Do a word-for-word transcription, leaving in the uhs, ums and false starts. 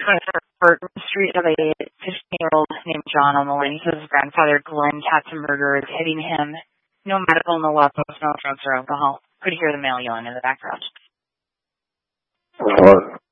twenty-fourth Street of a fifteen-year-old named John on the line. He says his grandfather, Glenn Katzenberger, is hitting him. No medical, no weapons, no drugs or alcohol. Could hear the male yelling in the background. What?